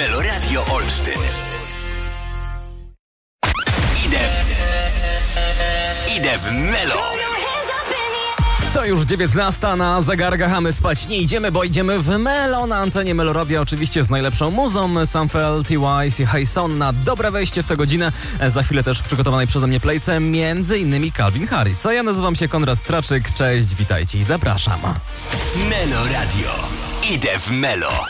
Meloradio Olsztyn. Idę w Melo. To już 19 na zegarkach, a my spać nie idziemy, bo idziemy w Melo na antenie Meloradia, oczywiście z najlepszą muzą. Sam Fel, T.Y. i Hayson na dobre wejście w tę godzinę. Za chwilę też w przygotowanej przeze mnie playce między innymi Calvin Harris. A ja nazywam się Konrad Traczyk, cześć, witajcie i zapraszam. Meloradio. Idę w Melo.